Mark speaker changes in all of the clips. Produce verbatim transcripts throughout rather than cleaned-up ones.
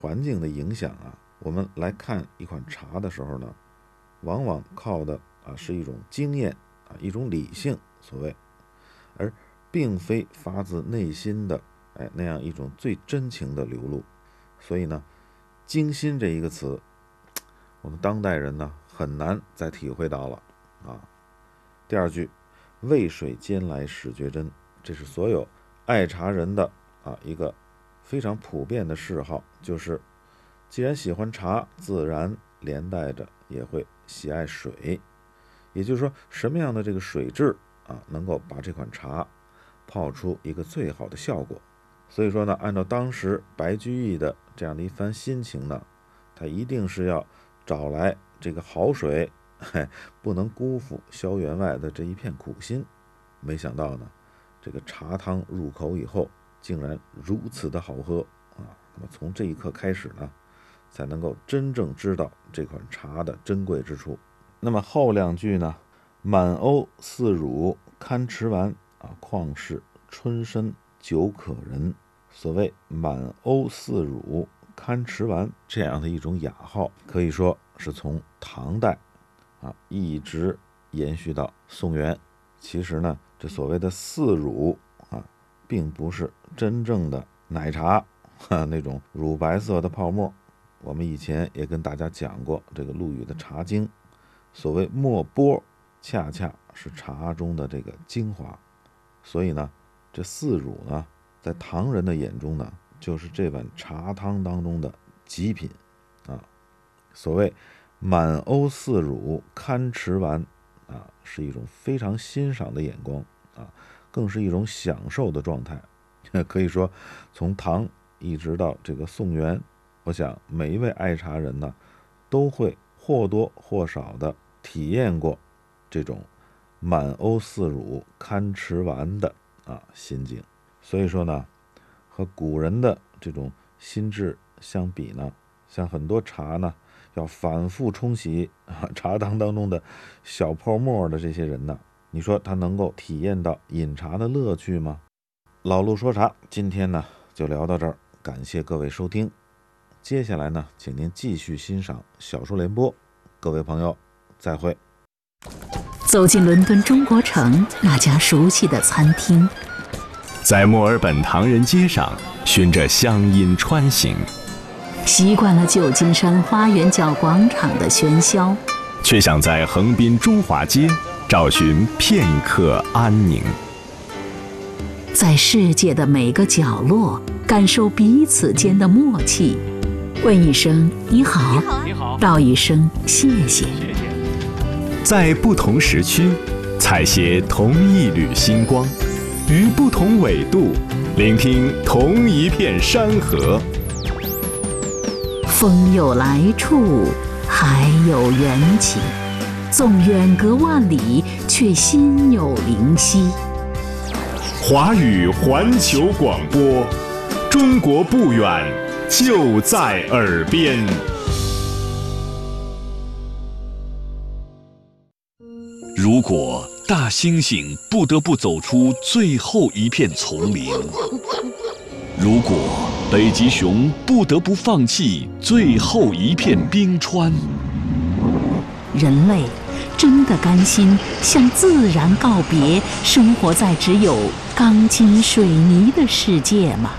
Speaker 1: 环境的影响啊，我们来看一款茶的时候呢，往往靠的啊是一种经验啊，一种理性所谓，而并非发自内心的哎那样一种最真情的流露。所以呢，精心这一个词，我们当代人呢很难再体会到了啊。第二句，渭水间来始觉真，这是所有爱茶人的啊一个非常普遍的嗜好，就是既然喜欢茶，自然连带着也会喜爱水。也就是说，什么样的这个水质啊，能够把这款茶泡出一个最好的效果。所以说呢，按照当时白居易的这样的一番心情呢，他一定是要找来这个好水，嘿，不能辜负萧员外的这一片苦心。没想到呢，这个茶汤入口以后，竟然如此的好喝啊！那么从这一刻开始呢，才能够真正知道这款茶的珍贵之处。那么后两句呢，满瓯似乳堪持完啊，况是春深久可人。所谓满瓯似乳堪持完这样的一种雅号，可以说是从唐代啊一直延续到宋元。其实呢，这所谓的似乳啊，并不是真正的奶茶啊那种乳白色的泡沫。我们以前也跟大家讲过这个陆羽的《茶经》，所谓没波，恰恰是茶中的这个精华。所以呢，这似乳呢，在唐人的眼中呢，就是这碗茶汤当中的极品啊。所谓满瓯似乳堪持完啊，是一种非常欣赏的眼光啊，更是一种享受的状态。可以说，从唐一直到这个宋元，我想每一位爱茶人呢，都会或多或少的体验过这种满瓯似乳堪持完的啊心境。所以说呢，和古人的这种心智相比呢，像很多茶呢要反复冲洗啊茶汤当中的小泡沫的这些人呢，你说他能够体验到饮茶的乐趣吗？老陆说茶今天呢就聊到这儿，感谢各位收听。接下来呢，请您继续欣赏小说联播。各位朋友，再会。
Speaker 2: 走进伦敦中国城那家熟悉的餐厅，
Speaker 3: 在墨尔本唐人街上循着乡音穿行，
Speaker 2: 习惯了旧金山花园角广场的喧嚣，
Speaker 3: 却想在横滨中华街找寻片刻安宁。
Speaker 2: 在世界的每个角落感受彼此间的默契，问一声你好，
Speaker 4: 你好，
Speaker 2: 道一声谢谢。
Speaker 4: 谢谢。
Speaker 3: 在不同时区采撷同一缕星光，于不同纬度聆听同一片山河。
Speaker 2: 风有来处，海有缘起，纵远隔万里，却心有灵犀。
Speaker 3: 华语环球广播，中国不远，就在耳边。
Speaker 5: 如果大猩猩不得不走出最后一片丛林，如果北极熊不得不放弃最后一片冰川，
Speaker 2: 人类真的甘心向自然告别，生活在只有钢筋水泥的世界吗？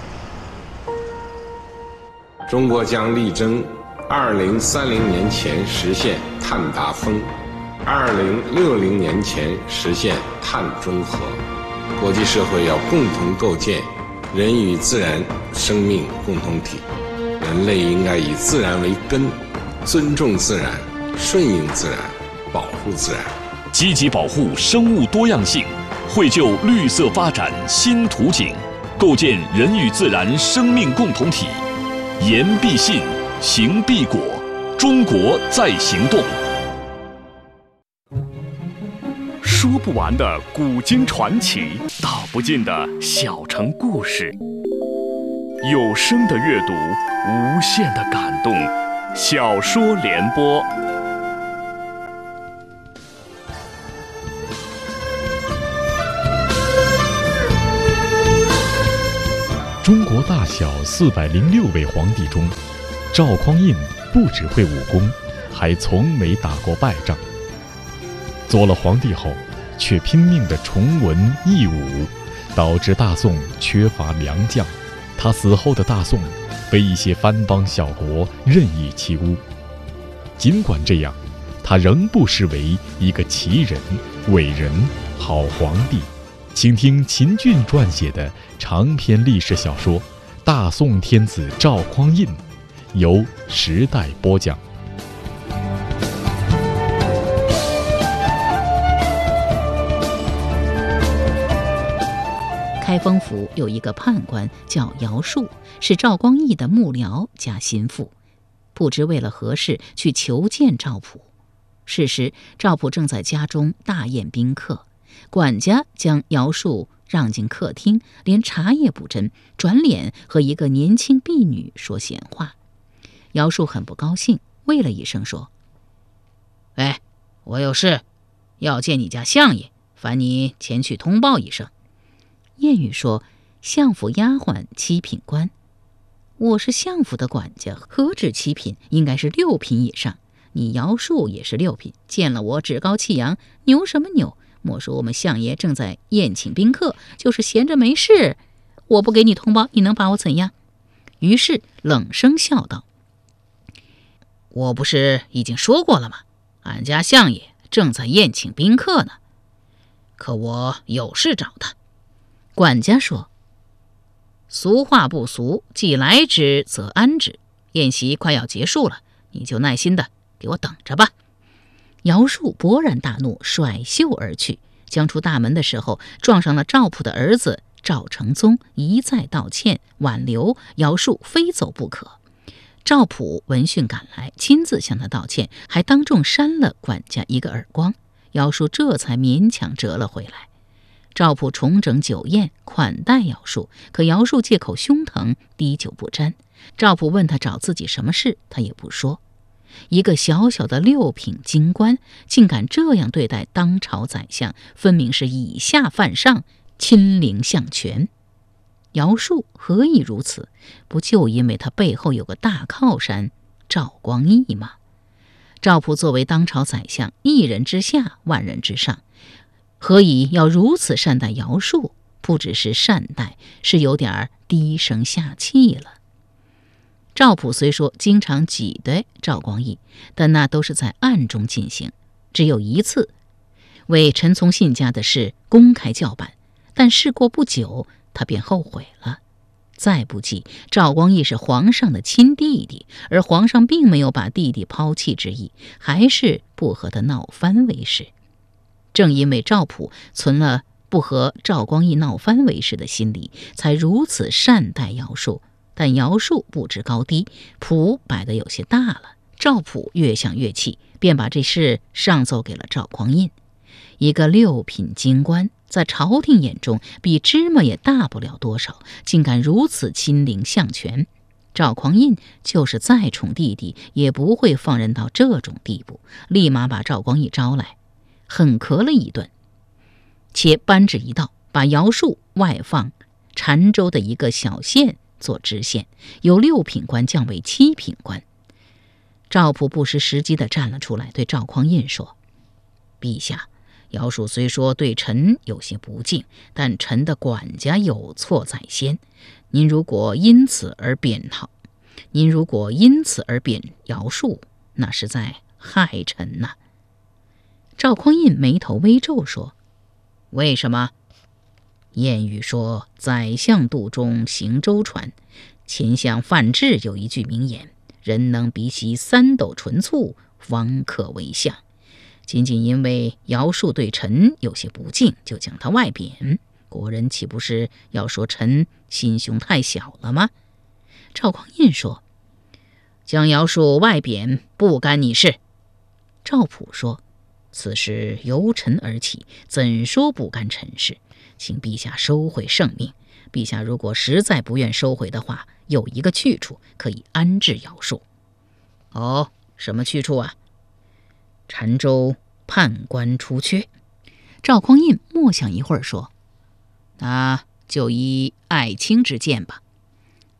Speaker 6: 中国将力争二零三零年前实现碳达峰，二零六零年前实现碳中和。国际社会要共同构建人与自然生命共同体，人类应该以自然为根，尊重自然，顺应自然，保护自然，
Speaker 5: 积极保护生物多样性，绘就绿色发展新图景，构建人与自然生命共同体。言必信，行必果，中国在行动。
Speaker 4: 说不完的古今传奇，道不尽的小城故事，有声的阅读，无限的感动。小说联播。
Speaker 7: 中国大小小四百零六位皇帝中，赵匡胤不只会武功，还从没打过败仗。做了皇帝后，却拼命地崇文抑武，导致大宋缺乏良将。他死后的大宋被一些藩邦小国任意欺侮。尽管这样，他仍不失为一个奇人、伟人、好皇帝。请听秦俊撰写的长篇历史小说《大宋天子赵匡胤》，由时代播讲。
Speaker 2: 开封府有一个判官叫姚树，是赵光义的幕僚加心腹，不知为了何事去求见赵普。是时赵普正在家中大宴宾客，管家将姚树让进客厅，连茶也不斟，转脸和一个年轻婢女说闲话。姚树很不高兴，喂了一声说：“喂，我有事要见你家相爷，烦你前去通报一声。”谚语说：“相府丫鬟七品官。”我是相府的管家，何止七品，应该是六品以上。你姚树也是六品，见了我趾高气扬，牛什么牛？莫说我们相爷正在宴请宾客，就是闲着没事，我不给你通报，你能把我怎样？于是冷声笑道：“我不是已经说过了吗？俺家相爷正在宴请宾客呢，可我有事找他。”管家说：“俗话不俗，既来之则安之。宴席快要结束了，你就耐心的给我等着吧。”姚树勃然大怒，甩袖而去。将出大门的时候，撞上了赵普的儿子赵承宗，一再道歉挽留，姚树非走不可。赵普闻讯赶来，亲自向他道歉，还当众扇了管家一个耳光。姚树这才勉强折了回来。赵普重整酒宴，款待姚树，可姚树借口胸疼，滴酒不沾。赵普问他找自己什么事，他也不说。一个小小的六品京官，竟敢这样对待当朝宰相，分明是以下犯上，亲临相权。姚树何以如此？不就因为他背后有个大靠山赵光义吗？赵普作为当朝宰相，一人之下，万人之上，何以要如此善待姚树？不只是善待，是有点低声下气了。赵普虽说经常挤兑赵光义，但那都是在暗中进行。只有一次，为陈从信家的事公开叫板，但事过不久，他便后悔了。再不济，赵光义是皇上的亲弟弟，而皇上并没有把弟弟抛弃之意，还是不和他闹翻为实。正因为赵普存了不和赵光义闹翻为实的心理，才如此善待姚树。但姚树不知高低，谱摆得有些大了。赵普越想越气，便把这事上奏给了赵匡胤。一个六品京官，在朝廷眼中比芝麻也大不了多少，竟敢如此亲临相权。赵匡胤就是再宠弟弟，也不会放任到这种地步，立马把赵光义招来，狠咳了一顿，且颁旨一道，把姚树外放澶州的一个小县做知县，由六品官降为七品官。赵普不失时机地站了出来，对赵匡胤说：“陛下，姚树虽说对臣有些不敬，但臣的管家有错在先。您如果因此而贬他，您如果因此而贬姚树，那是在害臣呐。”赵匡胤眉头微皱说：“为什么？”谚语说：“宰相肚中行舟船。”前相范质有一句名言：“人能鼻息三斗纯醋，方可为相。”仅仅因为姚树对臣有些不敬，就将他外贬，国人岂不是要说臣心胸太小了吗？赵匡胤说：“将姚树外贬不干你事。”赵普说：“此事由臣而起，怎说不干臣事？请陛下收回圣命。陛下如果实在不愿收回的话，有一个去处可以安置姚树。”“哦，什么去处啊？”“澶州判官出缺。”赵匡胤默想一会儿说：“那就依爱卿之见吧。”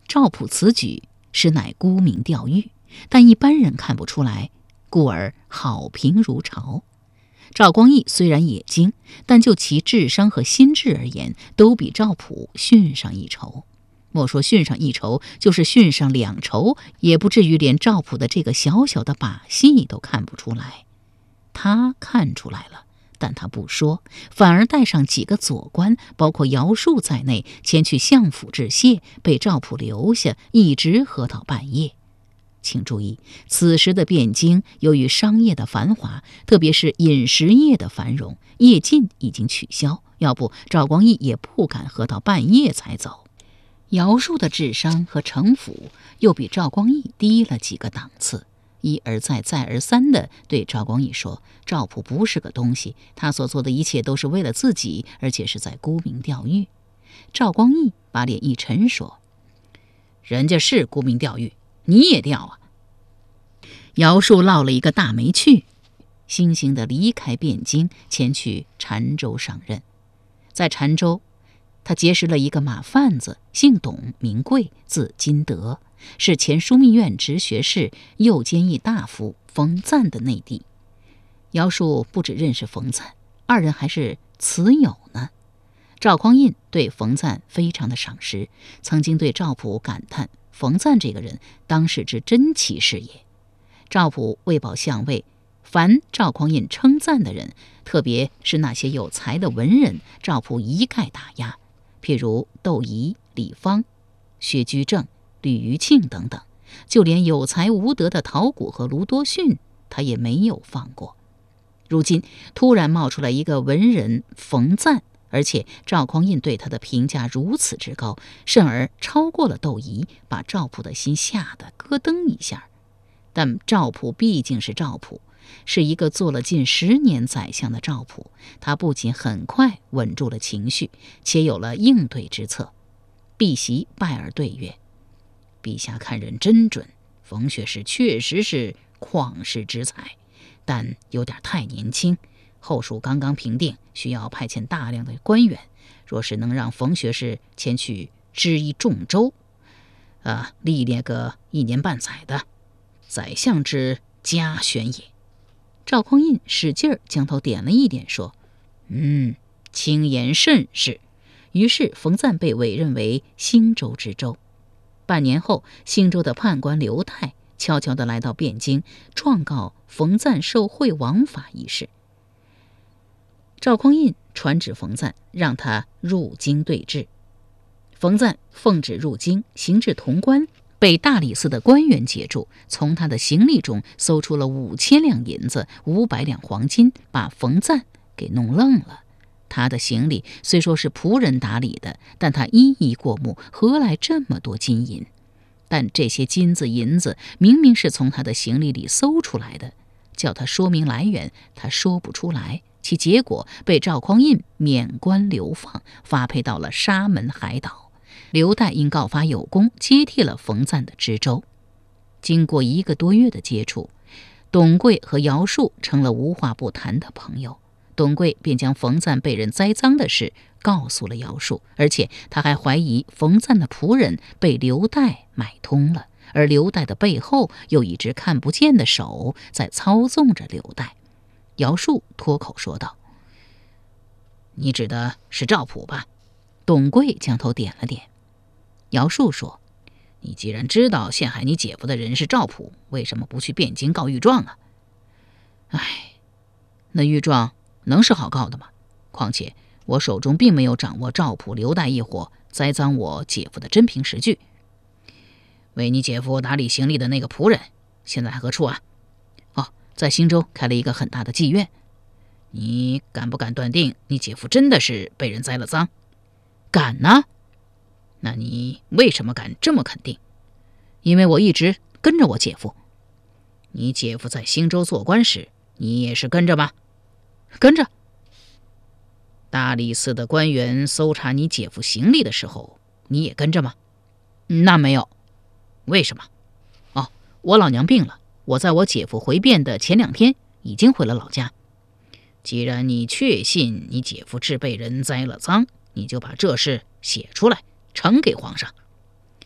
Speaker 2: 赵普此举实乃沽名钓誉，但一般人看不出来，故而好评如潮。赵光义虽然也精，但就其智商和心智而言，都比赵普逊上一筹。莫说逊上一筹，就是逊上两筹，也不至于连赵普的这个小小的把戏都看不出来。他看出来了，但他不说，反而带上几个左官，包括姚树在内，前去相府致谢，被赵普留下，一直喝到半夜。请注意，此时的汴京由于商业的繁华，特别是饮食业的繁荣，夜禁已经取消，要不赵光义也不敢喝到半夜才走。姚树的智商和城府又比赵光义低了几个档次，一而再再而三地对赵光义说，赵普不是个东西，他所做的一切都是为了自己，而且是在沽名钓誉。赵光义把脸一沉说，人家是沽名钓誉，你也钓啊。姚树落了一个大没趣，悻悻地离开汴京，前去澶州上任。在澶州，他结识了一个马贩子，姓董，名贵，字金德，是前枢密院直学士、右监议大夫冯赞的内弟。姚树不只认识冯赞，二人还是词友呢。赵匡胤对冯赞非常的赏识，曾经对赵普感叹，冯赞这个人当世之真奇士也。赵普为保相位，凡赵匡胤称赞的人，特别是那些有才的文人，赵普一概打压。譬如窦仪、李方、薛居正、吕余庆等等，就连有才无德的陶谷和卢多逊，他也没有放过。如今突然冒出来一个文人冯赞，而且赵匡胤对他的评价如此之高，甚而超过了窦仪，把赵普的心吓得咯噔一下。但赵普毕竟是赵普，是一个做了近十年宰相的赵普，他不仅很快稳住了情绪，且有了应对之策。碧玺拜而对曰，陛下看人真准，冯学士确实是旷世之才，但有点太年轻，后蜀刚刚平定，需要派遣大量的官员，若是能让冯学士前去知一众州，啊，历练个一年半载的，宰相之嘉选也。赵匡胤使劲儿将头点了一点，说，嗯，轻言甚是。于是冯赞被委任为兴州知州。半年后，兴州的判官刘岱悄悄地来到汴京，状告冯赞受贿枉法一事。赵匡胤传旨冯赞，让他入京对质。冯赞奉旨入京，行至潼关，被大理寺的官员截住，从他的行李中搜出了五千两银子、五百两黄金，把冯赞给弄愣了。他的行李虽说是仆人打理的，但他一一过目，何来这么多金银？但这些金子银子明明是从他的行李里搜出来的，叫他说明来源，他说不出来。其结果被赵匡胤免官流放，发配到了沙门海岛。刘岱因告发有功，接替了冯赞的知州。经过一个多月的接触，董贵和姚树成了无话不谈的朋友。董贵便将冯赞被人栽赃的事告诉了姚树，而且他还怀疑冯赞的仆人被刘岱买通了，而刘岱的背后有一只看不见的手在操纵着刘岱。姚树脱口说道，你指的是赵普吧？董贵将头点了点。姚树说，你既然知道陷害你姐夫的人是赵普，为什么不去汴京告御状啊？唉，那御状能是好告的吗？况且我手中并没有掌握赵普、刘岱一伙栽赃我姐夫的真凭实据。为你姐夫打理行李的那个仆人现在何处啊？哦，在兴州开了一个很大的妓院。你敢不敢断定你姐夫真的是被人栽了赃？敢啊。那你为什么敢这么肯定？因为我一直跟着我姐夫。你姐夫在兴州做官时，你也是跟着吧？跟着。大理寺的官员搜查你姐夫行李的时候，你也跟着吗？那没有。为什么？哦，我老娘病了，我在我姐夫回汴的前两天已经回了老家。既然你确信你姐夫是被人栽了赃，你就把这事写出来呈给皇上。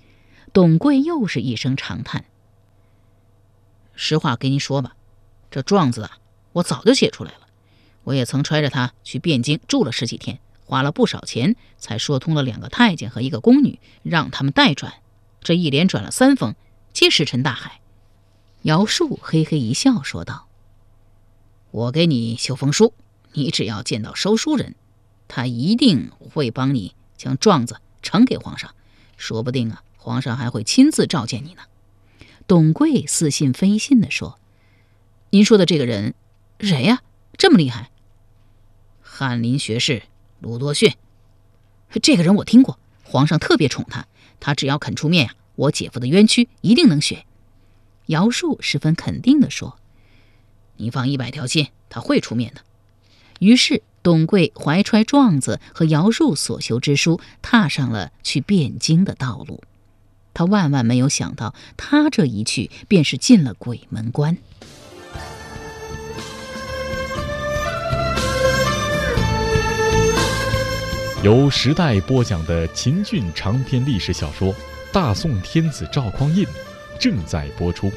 Speaker 2: 董贵又是一声长叹：“实话跟您说吧，这状子啊，我早就写出来了。我也曾揣着它去汴京住了十几天，花了不少钱，才说通了两个太监和一个宫女，让他们代转。这一连转了三封，皆石沉大海。”姚树嘿嘿一笑说道：“我给你修封书，你只要见到收书人，他一定会帮你将状子呈给皇上，说不定啊，皇上还会亲自召见你呢。”董贵似信非信地说：“您说的这个人谁呀？这么厉害？”“翰林学士鲁多逊。”“这个人我听过，皇上特别宠他，他只要肯出面呀、啊，我姐夫的冤屈一定能雪。”姚树十分肯定地说：“你放一百条心，他会出面的。”于是董贵怀揣状子和姚树所修之书，踏上了去汴京的道路。他万万没有想到，他这一去便是进了鬼门关。
Speaker 7: 由时代播讲的秦俊长篇历史小说《大宋天子赵匡胤》正在播出。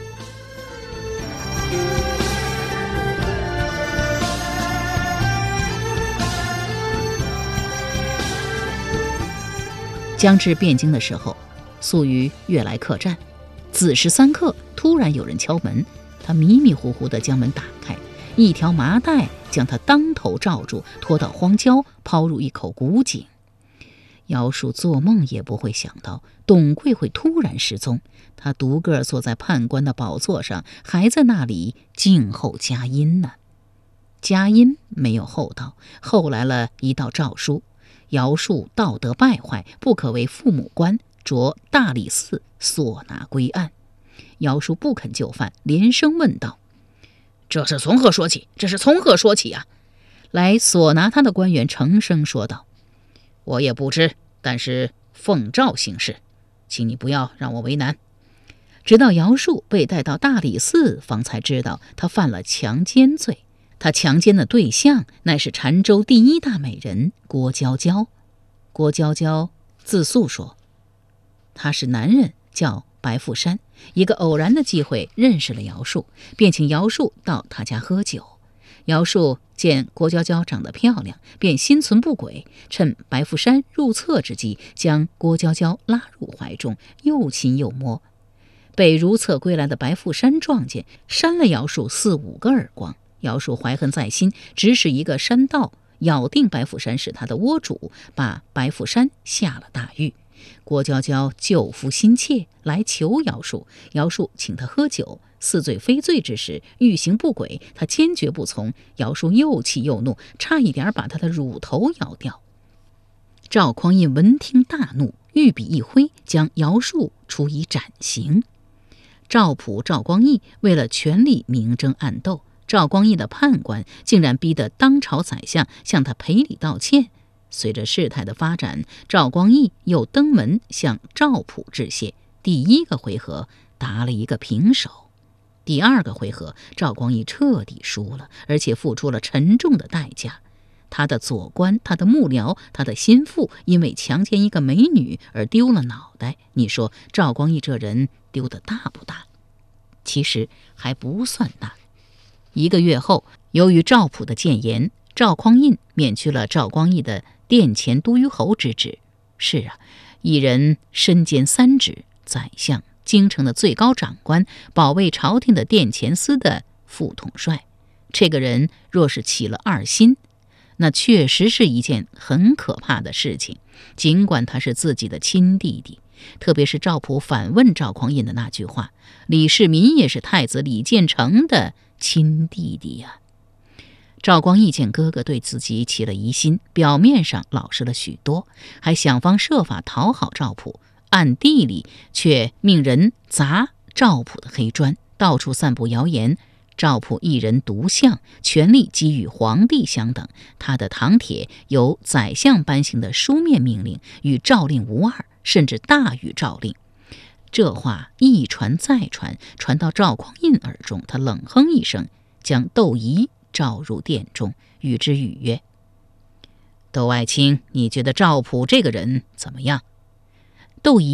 Speaker 2: 将至汴京的时候，宿于悦来客栈。子时三刻，突然有人敲门，他迷迷糊糊地将门打开，一条麻袋将他当头罩住，拖到荒郊，抛入一口古井。姚树做梦也不会想到董贵会突然失踪，他独个坐在判官的宝座上，还在那里静候佳音呢。佳音没有候到，后来了一道诏书，姚树道德败坏，不可为父母官，着大理寺所拿归案。姚树不肯就范，连声问道：“这是从何说起？这是从何说起啊？”来所拿他的官员成声说道：“我也不知，但是奉诏行事，请你不要让我为难。”直到姚树被带到大理寺，方才知道他犯了强奸罪。他强奸的对象乃是澶州第一大美人郭娇娇。郭娇娇自诉说，他是男人，叫白富山，一个偶然的机会认识了姚树，便请姚树到他家喝酒。姚树见郭娇娇长得漂亮，便心存不轨，趁白富山入厕之际，将郭娇娇拉入怀中，又亲又摸。被如厕归来的白富山撞见，扇了姚树四五个耳光。姚树怀恨在心，指使一个山盗咬定白富山是他的窝主，把白富山下了大狱。郭娇娇救夫心切，来求姚树，姚树请他喝酒，似醉非醉之时，欲行不轨，他坚决不从。姚树又气又怒，差一点把他的乳头咬掉。赵匡胤闻听大怒，御笔一挥，将姚树处以斩刑。赵普、赵光义为了权力明争暗斗，赵光义的判官竟然逼得当朝宰相向他赔礼道歉。随着事态的发展，赵光义又登门向赵普致谢。第一个回合打了一个平手，第二个回合赵光义彻底输了，而且付出了沉重的代价。他的左官、他的幕僚、他的心腹因为强奸一个美女而丢了脑袋。你说赵光义这人丢得大不大？其实还不算大。一个月后，由于赵普的谏言，赵匡胤免去了赵光义的殿前都虞侯之职。是啊，一人身兼三职，宰相、京城的最高长官、保卫朝廷的殿前司的副统帅。这个人若是起了二心，那确实是一件很可怕的事情。尽管他是自己的亲弟弟，特别是赵普反问赵匡胤的那句话，李世民也是太子李建成的亲弟弟呀、啊。赵光义见哥哥对自己起了疑心，表面上老实了许多，还想方设法讨好赵普，暗地里却命人砸赵普的黑砖，到处散布谣言。赵普一人独相，权力基与皇帝相等，他的堂帖由宰相颁行的书面命令，与诏令无二，甚至大于诏令。这话一传再传，传到赵匡胤耳中，他冷哼一声，将窦仪召入殿中，与之语曰：“窦爱卿，你觉得赵普这个人怎么样？”窦仪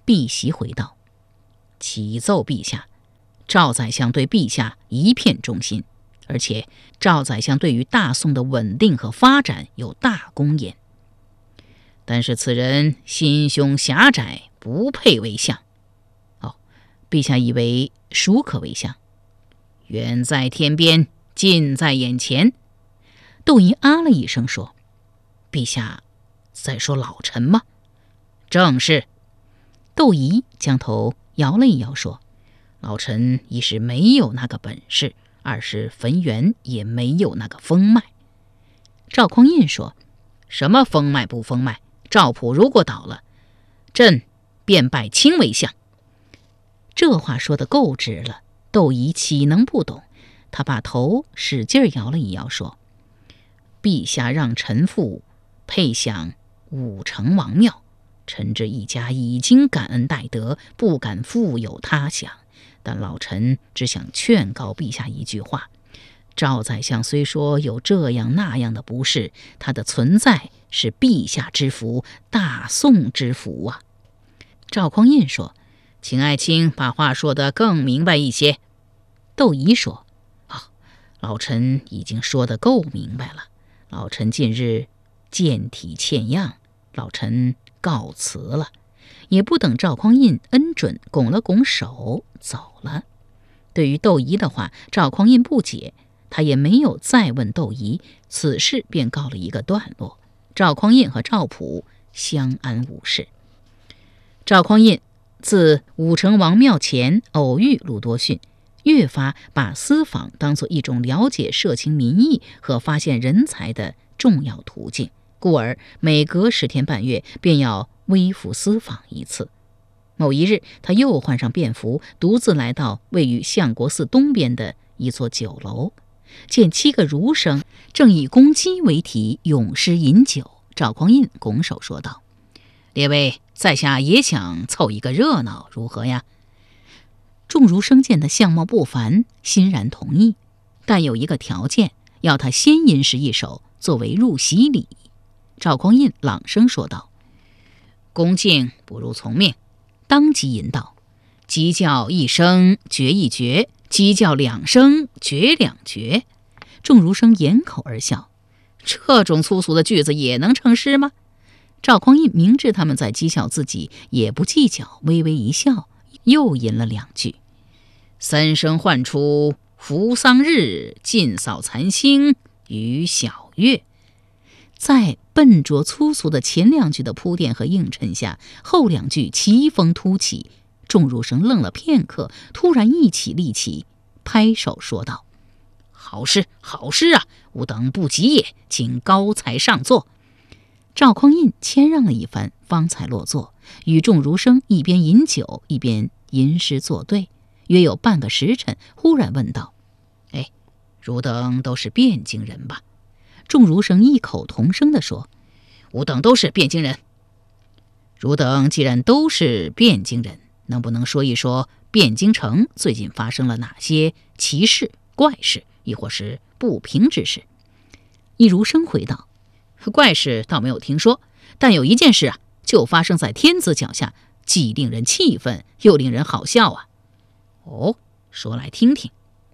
Speaker 2: 避席回道：启奏陛下，赵宰相对陛下一片忠心，而且赵宰相对于大宋的稳定和发展有大功言。但是此人心胸狭窄，不配为相。哦，陛下以为孰可为相？远在天边，近在眼前。窦仪啊了一声说：陛下在说老臣吗？正是。窦仪将头摇了一摇说：老臣一是没有那个本事，二是汾源也没有那个风脉。赵匡胤说：什么风脉不风脉？赵普如果倒了，朕便拜卿为相。这话说得够直了，窦仪岂能不懂？他把头使劲摇了一摇说：陛下让臣父配享武成王庙，臣这一家已经感恩戴德，不敢负有他想。但老臣只想劝告陛下一句话：赵宰相虽说有这样那样的不是，他的存在是陛下之福，大宋之福啊。赵匡胤说：请爱卿把话说得更明白一些。窦仪说：啊，老臣已经说得够明白了。老臣近日健体欠恙，老臣告辞了。也不等赵匡胤恩准，拱了拱手走了。对于窦仪的话，赵匡胤不解，他也没有再问窦仪，此事便告了一个段落。赵匡胤和赵普相安无事。赵匡胤自武成王庙前偶遇鲁多逊，越发把私访当作一种了解社情民意和发现人才的重要途径，故而每隔十天半月便要微服私访一次。某一日，他又换上便服，独自来到位于相国寺东边的一座酒楼，见七个儒生正以公鸡为题咏诗饮酒。赵匡胤拱手说道：列位，在下也想凑一个热闹，如何呀？众儒生见他相貌不凡，欣然同意，但有一个条件，要他先吟诗一首作为入席礼。赵匡胤朗声说道：恭敬不如从命。当即吟道：鸡叫一声绝一绝，鸡叫两声绝两绝。众儒生掩口而笑，这种粗俗的句子也能成诗吗？赵匡胤明知他们在讥笑自己，也不计较，微微一笑，又吟了两句：三声唤出扶桑日，尽扫残星于晓月。在笨拙粗俗的前两句的铺垫和映衬下，后两句奇峰突起。众儒生愣了片刻，突然一起立起，拍手说道：好诗好诗啊，吾等不及也，请高才上座。赵匡胤谦让了一番，方才落座，与众儒生一边饮酒一边吟诗作对。约有半个时辰，忽然问道：哎，汝等都是汴京人吧？众儒生异口同声地说：吾等都是汴京人。汝等既然都是汴京人，能不能说一说汴京城最近发生了哪些奇事怪事，亦或是不平之事？一儒生回道：怪事倒没有听说，但有一件事啊，就发生在天子脚下，既令人气愤，又令人好笑啊。哦，说来听听。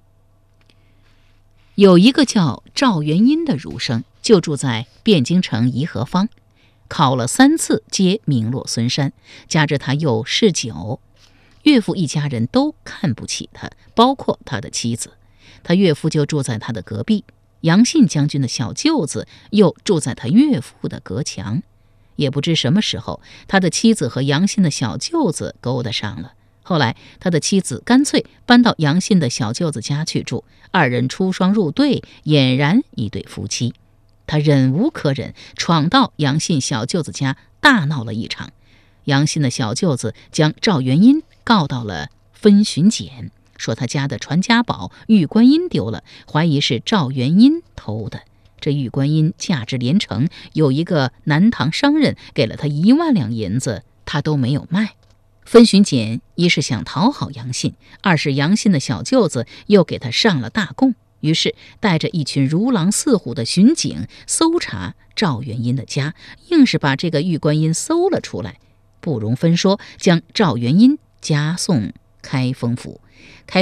Speaker 2: 有一个叫赵元音的儒生，就住在汴京城颐和坊，考了三次皆名落孙山，加之他又嗜酒，岳父一家人都看不起他，包括他的妻子。他岳父就住在他的隔壁，杨信将军的小舅子又住在他岳父的隔墙。也不知什么时候，他的妻子和杨信的小舅子勾搭上了。后来他的妻子干脆搬到杨信的小舅子家去住，二人出双入对，俨然一对夫妻。他忍无可忍，闯到杨信小舅子家大闹了一场。杨信的小舅子将赵元音告到了分巡检，说他家的传家宝玉观音丢了，怀疑是赵元音偷的。这玉观音价值连城，有一个南唐商人给了他一万两银子，他都没有卖。分巡检一是想讨好杨信，二是杨信的小舅子又给他上了大供，于是带着一群如狼似虎的巡警搜查赵元音的家，硬是把这个玉观音搜了出来。 不容分说，将赵元殷加送开封府。开